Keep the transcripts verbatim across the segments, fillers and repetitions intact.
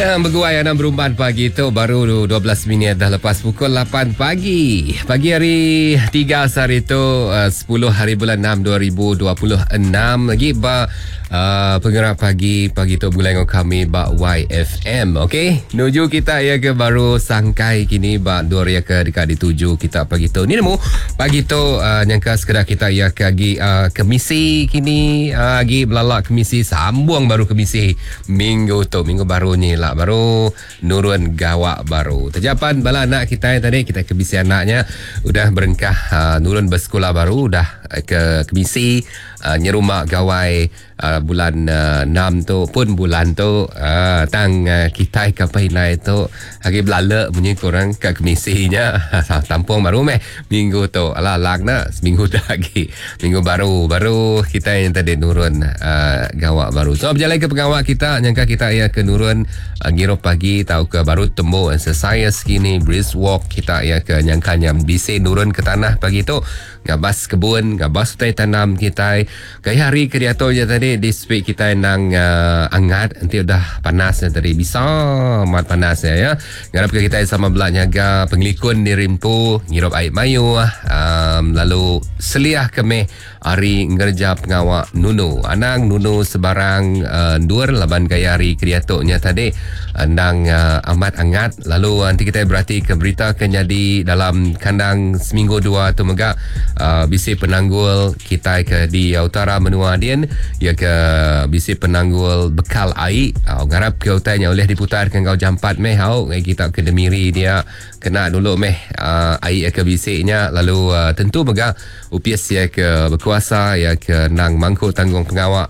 Yang berguai anak berumban pagi tu baru dua belas minit dah lepas pukul lapan pagi. Pagi hari tiga hari tu uh, sepuluh hari bulan enam dua ribu dua puluh enam lagi ba uh, penggerak pagi pagi tu bulan dengan kami ba Y F M. Okey, nuju kita ya ke baru sangkai kini ba dua ya ke dekat dituju kita pagi tu. Ni nemu pagi tu uh, nyangka sekedar kita ya ke lagi uh, ke misi kini uh, lagi belalak ke misi sambung baru ke misi minggu tu minggu baru ni lah baru nurun gawak baru terjapan bala anak kita tadi kita kebisi anaknya udah berengkah uh, nurun bersekolah baru udah uh, ke kebisi uh, nyerumak gawai uh, bulan uh, enam tu pun bulan tu uh, tang uh, kita kapainai tu lagi belala punya korang ke kemisinya tampung baru meh minggu tu alah lagna seminggu dah lagi minggu baru baru kita yang tadi nurun uh, gawak baru so berjalan ke pegawai kita nyangka kita ya ke nurun uh, ngiro pagi tahu ke baru temu exercise kini brisk walk kita ya ke nyangkanya bisi nurun ke tanah pagi tu ngabas kebun ngabas hutai tanam kita gaya hari kreatornya tadi di speak kita nang uh, angat nanti udah panas tadi bisa mat panas ya ngarap ke kita sama belaknya ga penglikun di rimpu ngirup air mayu um, lalu seliah kemeh hari ngerja pengawak Nunu anang Nunu sebarang uh, dur laban gaya hari kreatornya tadi nang uh, amat angat lalu nanti kita berarti ke berita akan jadi dalam kandang seminggu dua tu mega uh, bisi penanggul kita ke di utara menua Dian ya ke bisi penanggul bekal air uh, ngarap ke utanya oleh diputarkan kau jampat meh hau kita ke demiri dia kena dulu meh uh, air ke bisiknya lalu uh, tentu mega upias ya ke berkuasa ya ke nang mangkuk tanggung pengawak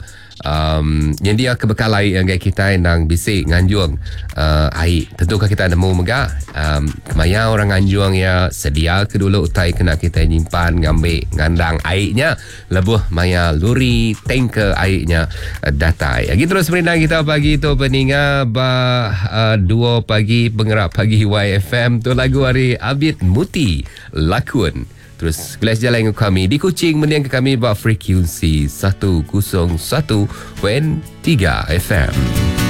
Um, yang dia kebekal air yang kita nang bisik nganjuang uh, air tentukah kita nemu megah um, kemaya orang nganjuang ya sedia ke dulu utai kena kita nyimpan ngambil ngandang airnya lebuh maya luri tanker airnya uh, datai lagi terus berindang kita pagi tu peninga ba uh, dua pagi penggerak pagi Y F M tu lagu hari Abid Muti lakun. Terus kelas jalan dengan kami di Kuching mendiang ke kami buat frekuensi seratus satu tiga F M.